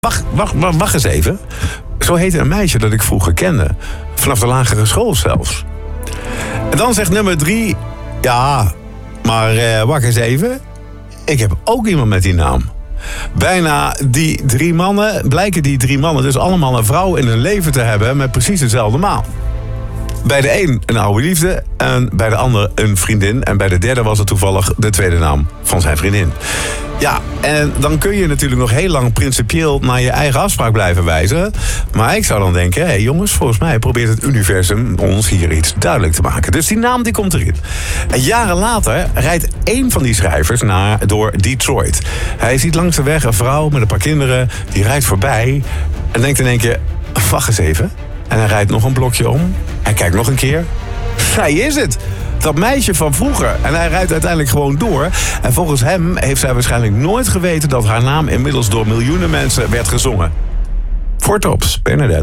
Wacht eens even. Zo heette een meisje dat ik vroeger kende. Vanaf de lagere school zelfs. En dan zegt nummer 3... Ja, maar wacht eens even. Ik heb ook iemand met die naam. Bijna blijken die drie mannen dus allemaal een vrouw in hun leven te hebben met precies dezelfde naam. Bij de een oude liefde en bij de ander een vriendin. En bij de derde was het toevallig de tweede naam van zijn vriendin. Ja, en dan kun je natuurlijk nog heel lang principieel naar je eigen afspraak blijven wijzen. Maar ik zou dan denken, hé jongens, volgens mij probeert het universum ons hier iets duidelijk te maken. Dus die naam die komt erin. En jaren later rijdt één van die schrijvers door Detroit. Hij ziet langs de weg een vrouw met een paar kinderen, die rijdt voorbij en denkt in één keer, wacht eens even. En hij rijdt nog een blokje om. Hij kijkt nog een keer. Zij is het. Dat meisje van vroeger. En hij rijdt uiteindelijk gewoon door. En volgens hem heeft zij waarschijnlijk nooit geweten dat haar naam inmiddels door miljoenen mensen werd gezongen. Voortops, Bernadette.